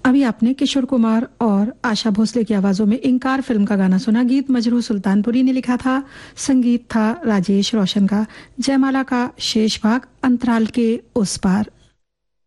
अभी आपने किशोर कुमार और आशा भोसले की आवाजों में इंकार फिल्म का गाना सुना। गीत मजरू सुल्तानपुरी ने लिखा था, संगीत था राजेश रोशन का। जयमाला का शेष भाग अंतराल के उस पार।